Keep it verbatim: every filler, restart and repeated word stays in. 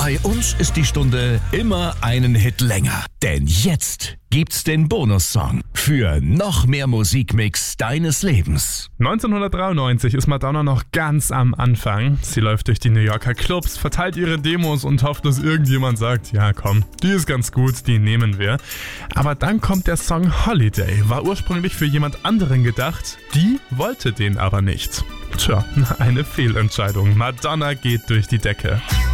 Bei uns ist die Stunde immer einen Hit länger. Denn jetzt gibt's den Bonussong für noch mehr Musikmix deines Lebens. neunzehnhundertdreiundneunzig ist Madonna noch ganz am Anfang. Sie läuft durch die New Yorker Clubs, verteilt ihre Demos und hofft, dass irgendjemand sagt, ja komm, die ist ganz gut, die nehmen wir. Aber dann kommt der Song Holiday, war ursprünglich für jemand anderen gedacht, die wollte den aber nicht. Tja, eine Fehlentscheidung. Madonna geht durch die Decke.